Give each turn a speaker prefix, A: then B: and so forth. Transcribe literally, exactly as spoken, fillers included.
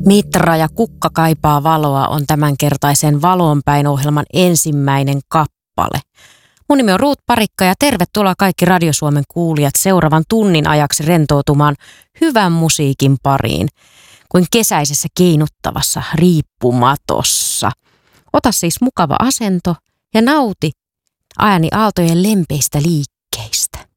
A: Mitra ja kukka kaipaa valoa on tämänkertaisen Valonpäin ohjelman ensimmäinen kappale. Mun nimi on Ruut Parikka ja tervetuloa kaikki Radio Suomen kuulijat seuraavan tunnin ajaksi rentoutumaan hyvän musiikin pariin kuin kesäisessä keinuttavassa riippumatossa. Ota siis mukava asento ja nauti ääni aaltojen lempeistä liikkeistä.